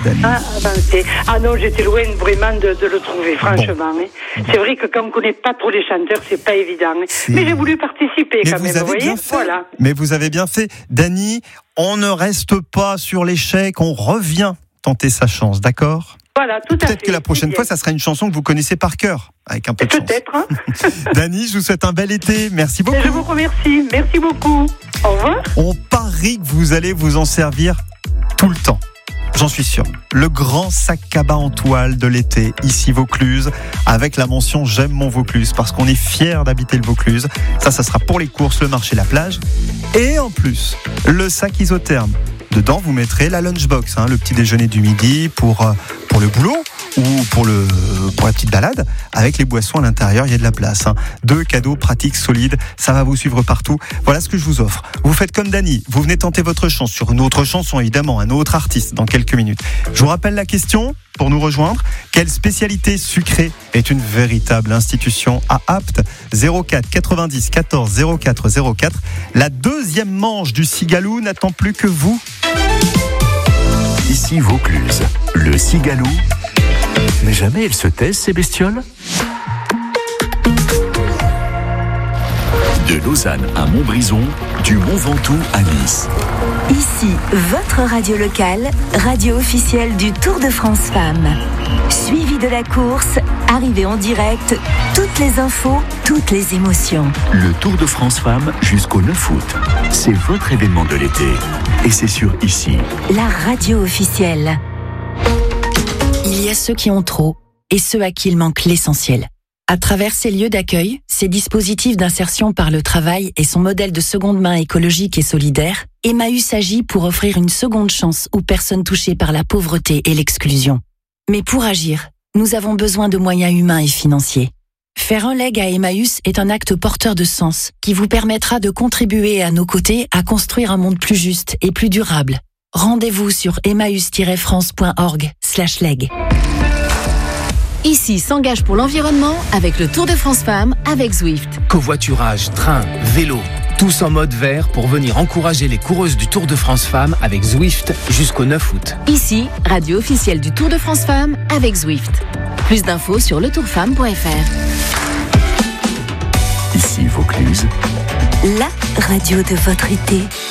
Dany. Ah non, j'étais loin vraiment de le trouver, franchement. Bon. C'est vrai que quand on ne connaît pas trop les chanteurs, c'est pas évident. Mais j'ai voulu participer quand même, vous voyez. Voilà. Mais vous avez bien fait. Dany, on ne reste pas sur l'échec, on revient tenter sa chance, d'accord ? Voilà, tout à fait. Peut-être que la prochaine fois, ça sera une chanson que vous connaissez par cœur, avec un peu de chance. Peut-être. Hein. Dany, je vous souhaite un bel été. Merci beaucoup. Je vous remercie. Merci beaucoup. Au revoir. On parie que vous allez vous en servir tout le temps. J'en suis sûr. Le grand sac cabas en toile de l'été, ici Vaucluse, avec la mention « J'aime mon Vaucluse », parce qu'on est fiers d'habiter le Vaucluse. Ça sera pour les courses, le marché, la plage. Et en plus, le sac isotherme. Dedans, vous mettrez la lunchbox, le petit déjeuner du midi pour le boulot ou pour la petite balade. Avec les boissons à l'intérieur, il y a de la place. 2 cadeaux pratiques, solides, ça va vous suivre partout. Voilà ce que je vous offre. Vous faites comme Dany, vous venez tenter votre chance sur une autre chanson, évidemment, un autre artiste dans quelques minutes. Je vous rappelle la question pour nous rejoindre. Quelle spécialité sucrée est une véritable institution à Apt ? 04 90 14 04 04. La deuxième manche du Cigalou n'attend plus que vous. Ici Vaucluse, le Cigalou. Mais jamais elles se taisent, ces bestioles. De Lausanne à Montbrison, du Mont Ventoux à Nice. Ici, votre radio locale, radio officielle du Tour de France Femmes. Suivi de la course, arrivée en direct, toutes les infos, toutes les émotions. Le Tour de France Femmes jusqu'au 9 août. C'est votre événement de l'été. Et c'est sur Ici. La radio officielle. Il y a ceux qui ont trop et ceux à qui il manque l'essentiel. À travers ces lieux d'accueil, ces dispositifs d'insertion par le travail et son modèle de seconde main écologique et solidaire, Emmaüs agit pour offrir une seconde chance aux personnes touchées par la pauvreté et l'exclusion. Mais pour agir, nous avons besoin de moyens humains et financiers. Faire un leg à Emmaüs est un acte porteur de sens qui vous permettra de contribuer à nos côtés à construire un monde plus juste et plus durable. Rendez-vous sur emmaüs-france.org/leg. Ici s'engage pour l'environnement avec le Tour de France Femmes avec Zwift. Covoiturage, train, vélo, tous en mode vert pour venir encourager les coureuses du Tour de France Femmes avec Zwift jusqu'au 9 août. Ici, radio officielle du Tour de France Femmes avec Zwift. Plus d'infos sur letourfemme.fr. Ici Vaucluse, la radio de votre été.